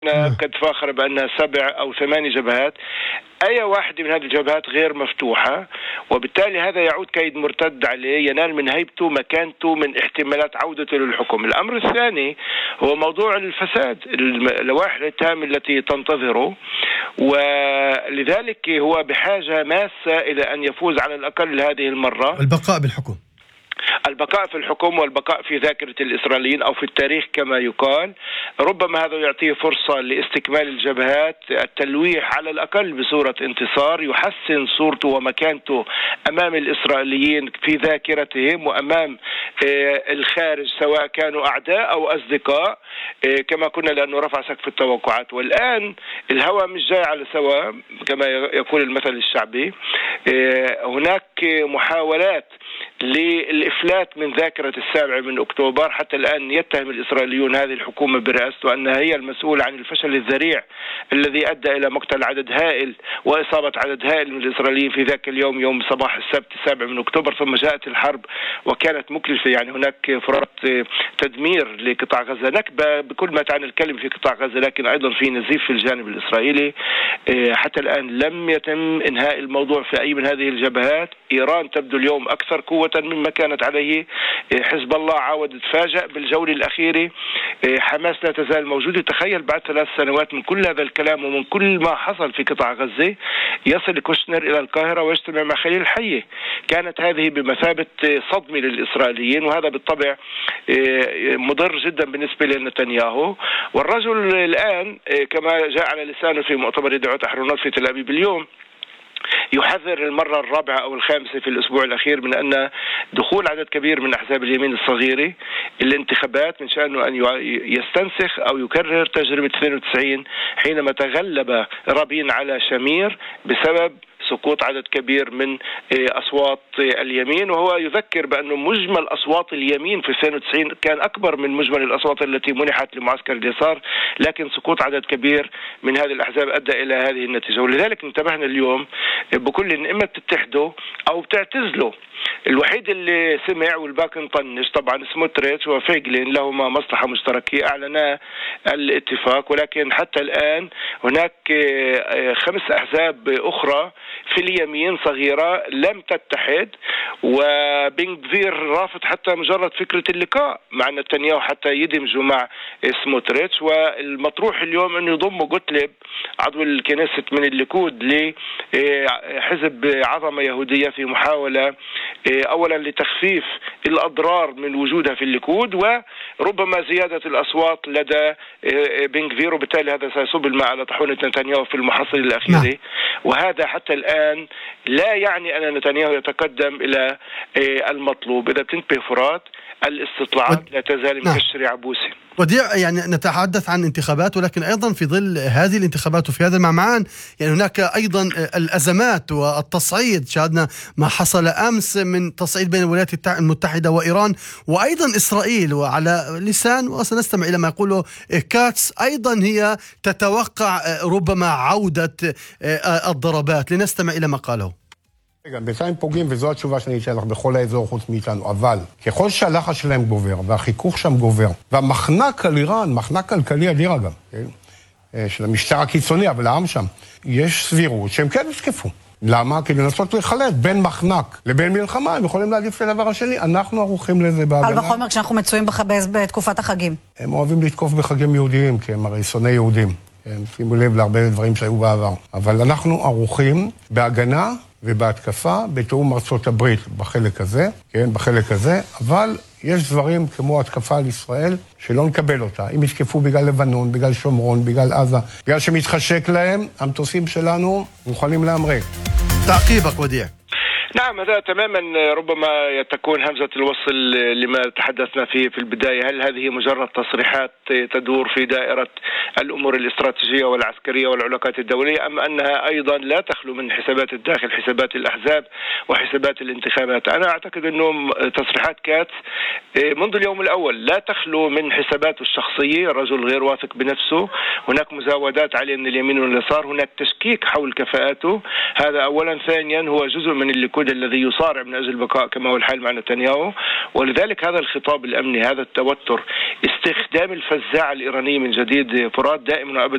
قد فاخر بأنها 7 أو 8 جبهات. أي واحدة من هذه الجبهات غير مفتوحة، وبالتالي هذا يعود كيد مرتد عليه، ينال من هيبته مكانته من احتمالات عودته للحكم. الأمر الثاني هو موضوع الفساد، اللوائح التامة التي تنتظره، ولذلك هو بحاجة ماسة إلى أن يفوز على الأقل هذه المرة. البقاء بالحكم، البقاء في الحكم والبقاء في ذاكرة الإسرائيليين أو في التاريخ كما يقال. ربما هذا يعطيه فرصة لاستكمال الجبهات، التلويح على الأقل بصورة انتصار، يحسن صورته ومكانته أمام الإسرائيليين في ذاكرتهم وأمام الخارج، سواء كانوا أعداء أو أصدقاء كما كنا، لأنه رفع سقف التوقعات. والآن الهوى مش جاي على سوا كما يقول المثل الشعبي. هناك محاولات للإفلات من ذاكرة 7 أكتوبر. حتى الآن يتهم الإسرائيليون هذه الحكومة برئاسته أنها هي المسؤولة عن الفشل الذريع الذي أدى إلى مقتل عدد هائل وإصابة عدد هائل من الإسرائيليين في ذاك اليوم، يوم صباح السبت 7 أكتوبر. ثم جاءت الحرب وكانت مكلفة، يعني هناك فرط تدمير لقطاع غزة، نكبة بكل ما تعني الكلمة في قطاع غزة، لكن أيضا في نزيف في الجانب الإسرائيلي. حتى الآن لم يتم إنهاء الموضوع في أي من هذه الجبهات. إيران تبدو اليوم أكثر قوة مما كانت عليه. حزب الله عاود تفاجأ بالجولة الأخيرة. حماس لا تزال موجودة. تخيل بعد 3 سنوات من كل هذا الكلام ومن كل ما حصل في قطاع غزة يصل كوشنر إلى القاهرة ويجتمع مع خليل حية. كانت هذه بمثابة صدمة للإسرائيليين، وهذا بالطبع مضر جدا بالنسبة لنتنياهو. والرجل الآن كما جاء على لسانه في مؤتمر دعوة أحرنوت في تل أبيب اليوم يحذر المرة الرابعة أو الخامسة في الأسبوع الأخير من أن دخول عدد كبير من أحزاب اليمين الصغيرة الانتخابات من شأنه أن يستنسخ أو يكرر تجربة 92 حينما تغلب رابين على شامير بسبب سقوط عدد كبير من أصوات اليمين. وهو يذكر بأنه مجمل أصوات اليمين في 92 كان أكبر من مجمل الأصوات التي منحت لمعسكر اليسار، لكن سقوط عدد كبير من هذه الأحزاب أدى إلى هذه النتيجة. ولذلك انتبهنا اليوم بكل إن إما تتحدوا أو بتعتزلوا. الوحيد اللي سمع والباقي انطنش طبعا سموتريتش وفيغلين لهما مصلحة مشتركة، أعلنا الاتفاق. ولكن حتى الآن هناك 5 أحزاب أخرى في اليمين صغيرة لم تتحد، وبنغفير رافض حتى مجرد فكرة اللقاء مع نتنياهو حتى يدمجوا مع سموتريتش. والمطروح اليوم أنه يضموا جوتليب عضو الكنيست من الليكود لحزب عظمة يهودية في محاولة أولا لتخفيف الأضرار من وجودها في الليكود وربما زيادة الأصوات لدى بنغفير، وبالتالي هذا سيصب الماء على طحونة نتنياهو في المحصل الأخير. وهذا حتى الآن لا يعني أن نتنياهو يتقدم إلى المطلوب. إذا بتنتبه فرات الاستطلاعات لا تزال مكشرة عبوسة. وديع، يعني نتحدث عن انتخابات، ولكن أيضا في ظل هذه الانتخابات وفي هذا المعمعان يعني هناك أيضا الأزمات والتصعيد. شاهدنا ما حصل أمس من تصعيد بين الولايات المتحدة وإيران وأيضا إسرائيل، وعلى لسان وسنستمع إلى ما يقوله كاتس أيضا هي تتوقع ربما عودة الضربات. לנסתמע إلى מה قاله. בינתיים פוגעים, וזו התשובה שאני אתן לך, בכל האזור חוץ מאיתנו. אבל ככל שהלחץ שלהם גובר, והחיכוך שם גובר, והמחנק על איראן, מחנק כלכלי אדיר אגב, של המשטר הקיצוני, אבל העם שם, יש סבירות שהם כן יתקפו. למה? כי לנסות לחלט בין מחנק לבין מלחמה, הם יכולים להעדיף את הדבר השני. אנחנו ערוכים לזה בהגנה. על בחומר כשאנחנו מצויים בתקופת החגים. הם אוהבים לתקוף בחגים יהודיים, כי הם הרי שונאי יהודים. הם שימו לב להרבה דברים שהיו בעבר. אבל אנחנו ערוכים בהגנה ובהתקפה, בתאום ארצות הברית בחלק הזה, כן, בחלק הזה, אבל יש דברים כמו התקפה על ישראל שלא נקבל אותה. אם יתקפו בגלל לבנון, בגלל שומרון, בגלל עזה, בגלל שמתחשק להם, המטוסים שלנו מוכנים להמריא. تعقيبك وديع. نعم، هذا تماما ربما تكون همزة الوصل لما تحدثنا فيه في البداية. هل هذه مجرد تصريحات تدور في دائرة الأمور الاستراتيجية والعسكرية والعلاقات الدولية، أم أنها أيضا لا تخلو من حسابات الداخل، حسابات الأحزاب وحسابات الانتخابات؟ أنا أعتقد أنه تصريحات كاتس منذ اليوم الأول لا تخلو من حساباته الشخصية. رجل غير واثق بنفسه، هناك مزاودات عليه من اليمين واليسار، هناك تشكيك حول كفاءاته، هذا أولا. ثانيا هو جزء من اللي الليكود الذي يصارع من أجل البقاء كما هو الحال مع نتنياهو. ولذلك هذا الخطاب الأمني، هذا التوتر، استخدام الفزاعة الإيرانية من جديد فرات دائما وأبدا